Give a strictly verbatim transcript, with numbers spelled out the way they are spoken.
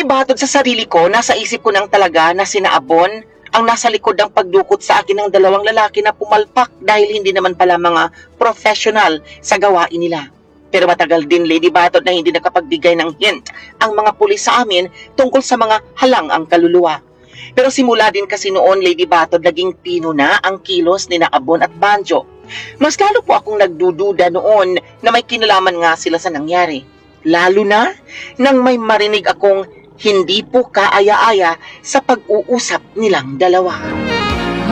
Batod sa sarili ko, nasa isip ko nang talaga na sina Abon ang nasa likod ng pagdukot sa akin ng dalawang lalaki na pumalpak dahil hindi naman pala mga professional sa gawain nila. Pero matagal din, Lady Batod, na hindi nakapagbigay ng hint ang mga pulis sa amin tungkol sa mga halang ang kaluluwa. Pero simula din kasi noon, Lady Batod, naging pino na ang kilos ni na Abon at Banjo. Mas lalo po akong nagdududa noon na may kinalaman nga sila sa nangyari. Lalo na nang may marinig akong hindi po kaaya-aya sa pag-uusap nilang dalawa.